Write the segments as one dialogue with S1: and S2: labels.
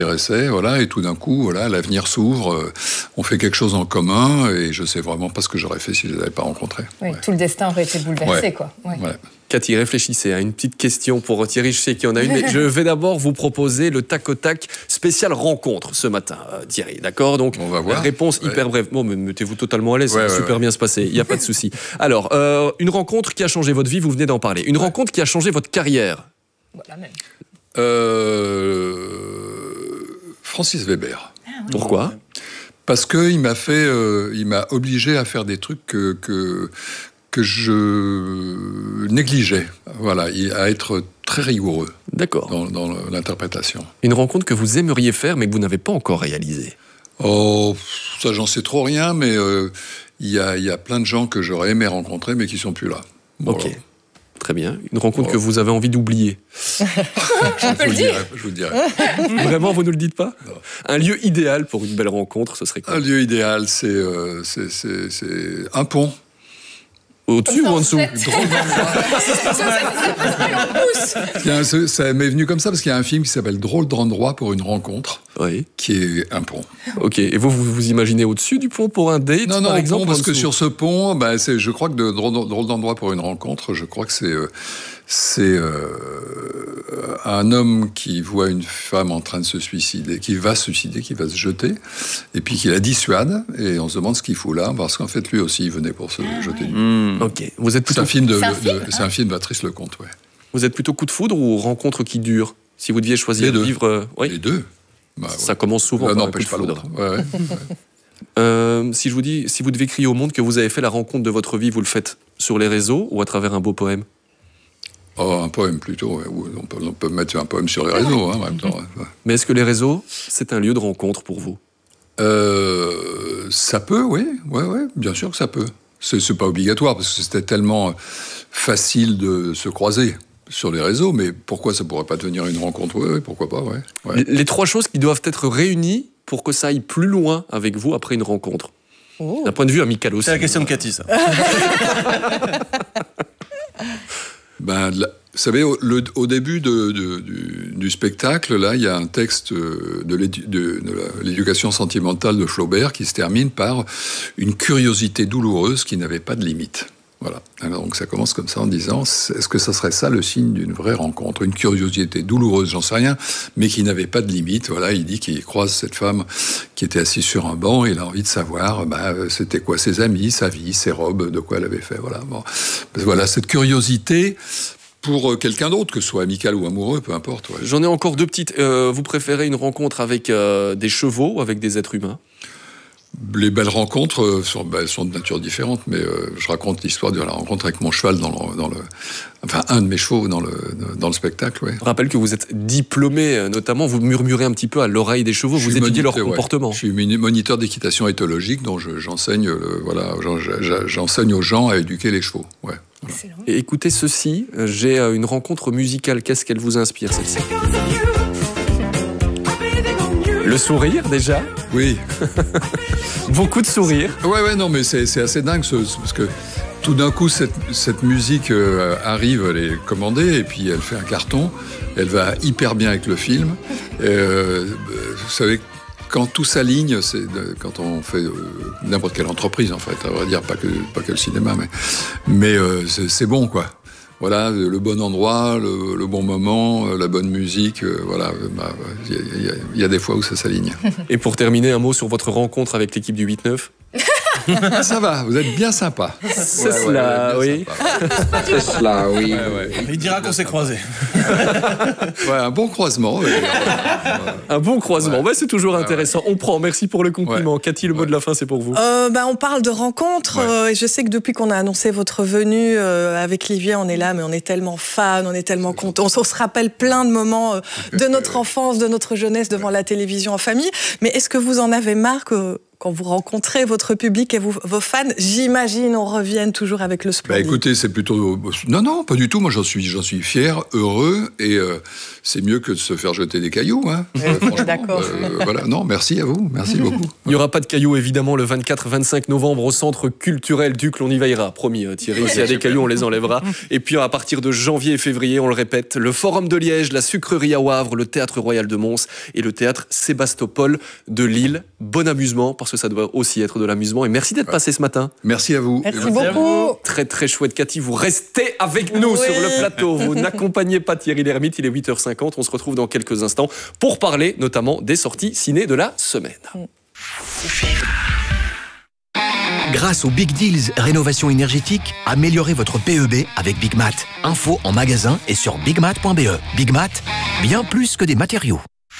S1: m'intéressait, voilà, et tout d'un coup, voilà, l'avenir s'ouvre, on fait quelque chose en commun, et je sais vraiment pas ce que j'aurais fait si je les avais pas rencontrés.
S2: Oui, tout le destin aurait été bouleversé, quoi.
S1: Ouais.
S3: Cathy, réfléchissez à une petite question pour Thierry. Je sais qu'il y en a une, mais je vais d'abord vous proposer le tac au tac spécial rencontre ce matin, Thierry. D'accord? Donc,
S1: on va voir.
S3: Réponse hyper brève. Bon, mais mettez-vous totalement à l'aise, ça va super bien se passer. Il n'y a pas de souci. Alors, une rencontre qui a changé votre vie, vous venez d'en parler. Une rencontre qui a changé votre carrière.
S2: Voilà, même.
S1: Francis Weber.
S2: Ah, oui.
S3: Pourquoi?
S1: Parce qu'il m'a il m'a obligé à faire des trucs que je négligeais. Voilà, à être très rigoureux.
S3: D'accord.
S1: Dans l'interprétation.
S3: Une rencontre que vous aimeriez faire, mais que vous n'avez pas encore réalisée.
S1: Oh, ça j'en sais trop rien, mais il y a plein de gens que j'aurais aimé rencontrer, mais qui sont plus là. Voilà.
S3: Ok. Très bien. Une rencontre que vous avez envie d'oublier.
S1: Je vous le dirai.
S3: Vraiment, vous ne le dites pas? Non. Un lieu idéal pour une belle rencontre, ce serait quoi?
S1: Un lieu idéal, c'est un pont.
S3: Au-dessus ou en dessous?
S1: Ça m'est venu comme ça parce qu'il y a un film qui s'appelle Drôle d'endroit pour une rencontre, qui est un pont.
S3: Ok, et vous imaginez au-dessus du pont pour un date,
S1: non,
S3: par exemple?
S1: Pont, parce que sur ce pont, je crois que de Drôle d'endroit pour une rencontre, je crois que c'est un homme qui voit une femme en train de se suicider, qui va se jeter, et puis qui la dissuade, et on se demande ce qu'il fout là, parce qu'en fait, lui aussi, il venait pour se jeter.
S3: Ok. Vous êtes plutôt...
S1: C'est un film de Patrice Lecomte, ouais.
S3: Vous êtes plutôt coup de foudre ou rencontre qui dure? Si vous deviez choisir de vivre...
S1: Les deux.
S3: Ça commence souvent par un coup de foudre. Si je vous dis, si vous devez crier au monde que vous avez fait la rencontre de votre vie, vous le faites sur les réseaux ou à travers un beau poème?
S1: Oh, un poème plutôt. Ouais. On peut mettre un poème sur les réseaux, en même temps.
S3: Mais est-ce que les réseaux, c'est un lieu de rencontre pour vous?
S1: Ça peut, oui. Ouais, bien sûr que ça peut. C'est pas obligatoire, parce que c'était tellement facile de se croiser sur les réseaux, mais pourquoi ça pourrait pas devenir une rencontre? Oui, pourquoi pas, ouais.
S3: Les trois choses qui doivent être réunies pour que ça aille plus loin avec vous après une rencontre. D'un point de vue amical aussi.
S4: C'est la question de Cathy, ça.
S1: Vous savez, au début du spectacle, là, il y a un texte de l'éducation sentimentale de Flaubert qui se termine par une curiosité douloureuse qui n'avait pas de limite. Voilà. Alors, donc ça commence comme ça en disant, est-ce que ça serait ça le signe d'une vraie rencontre? Une curiosité douloureuse, j'en sais rien, mais qui n'avait pas de limite. Voilà, il dit qu'il croise cette femme qui était assise sur un banc, et il a envie de savoir, c'était quoi ses amis, sa vie, ses robes, de quoi elle avait fait. Voilà. Bon. Voilà, cette curiosité pour quelqu'un d'autre, que ce soit amical ou amoureux, peu importe. Ouais.
S3: J'en ai encore deux petites. Vous préférez une rencontre avec des chevaux ou avec des êtres humains?
S1: Les belles rencontres sont de nature différente, mais je raconte l'histoire de la rencontre avec mon cheval un de mes chevaux dans le spectacle. Ouais.
S3: Je rappelle que vous êtes diplômé, notamment, vous murmurez un petit peu à l'oreille des chevaux, vous étudiez leur comportement.
S1: Ouais. Je suis moniteur d'équitation éthologique, donc j'enseigne j'enseigne aux gens à éduquer les chevaux. Ouais.
S3: Voilà. Et écoutez ceci, j'ai une rencontre musicale, qu'est-ce qu'elle vous inspire, celle-ci? Le sourire, déjà?
S1: Oui.
S3: Beaucoup de sourires.
S1: Ouais, non, mais c'est assez dingue, parce que tout d'un coup, cette musique arrive, elle est commandée, et puis elle fait un carton, elle va hyper bien avec le film. Vous savez, quand tout s'aligne, quand on fait n'importe quelle entreprise, en fait, à vrai dire, pas que le cinéma, mais c'est bon, quoi. Voilà, le bon endroit, le bon moment, la bonne musique, voilà. Il y a des fois où ça s'aligne.
S3: Et pour terminer, un mot sur votre rencontre avec l'équipe du 8-9.
S1: Ça va, vous êtes bien sympa.
S3: C'est cela, oui.
S4: C'est cela, oui. Il dira qu'on s'est croisés.
S1: Un bon croisement.
S3: Un bon croisement, c'est toujours intéressant. On prend, merci pour le compliment. Cathy, le mot de la fin, c'est pour vous.
S5: On parle de rencontres, et je sais que depuis qu'on a annoncé votre venue avec Livier, on est là, mais on est tellement fans, on est tellement contents. On se rappelle plein de moments de notre enfance, de notre jeunesse devant la télévision en famille. Mais est-ce que vous en avez marre quand vous rencontrez votre public et vos fans, j'imagine, on revient toujours avec le Splendid.
S1: Écoutez, c'est plutôt... Non, pas du tout. Moi, j'en suis fier, heureux, et c'est mieux que de se faire jeter des cailloux. Hein. Franchement,
S5: d'accord.
S1: Voilà. Non, merci à vous. Merci beaucoup.
S3: Il n'y aura pas de cailloux, évidemment, le 24-25 novembre au Centre culturel Ducle. On y veillera, promis, Thierry. S'il y a des cailloux, on les enlèvera. Et puis, à partir de janvier et février, on le répète, le Forum de Liège, la Sucrerie à Wavre, le Théâtre Royal de Mons et le Théâtre Sébastopol de Lille. Bon amusement, parce que ça doit aussi être de l'amusement. Et merci d'être passé ce matin.
S1: Merci à vous.
S2: Merci beaucoup.
S3: Très, très chouette, Cathy. Vous restez avec nous sur le plateau. Vous n'accompagnez pas Thierry Lhermitte. Il est 8h50. On se retrouve dans quelques instants pour parler notamment des sorties ciné de la semaine.
S6: Grâce aux Big Deals Rénovation énergétique, améliorez votre PEB avec Big Mat. Info en magasin et sur bigmat.be. Big Mat, bien plus que des matériaux.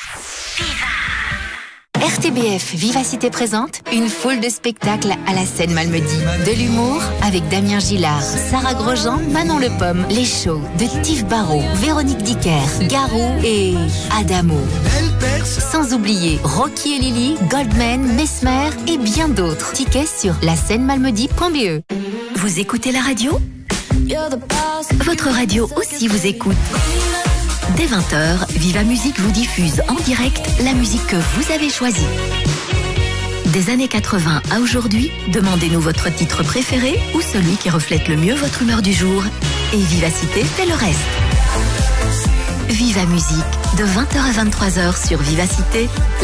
S7: RTBF Vivacité présente une foule de spectacles à la Seine-Malmedy. De l'humour avec Damien Gillard, Sarah Grosjean, Manon Le Pomme, les shows de Tif Barrault, Véronique Dicker, Garou et Adamo. Sans oublier Rocky et Lily, Goldman, Mesmer et bien d'autres. Tickets sur laSeine-Malmedy.be. Vous écoutez la radio ? Votre radio aussi vous écoute. Dès 20h, Viva Musique vous diffuse en direct la musique que vous avez choisie. Des années 80 à aujourd'hui, demandez-nous votre titre préféré ou celui qui reflète le mieux votre humeur du jour. Et Vivacité fait le reste. Viva Musique, de 20h à 23h sur Vivacité.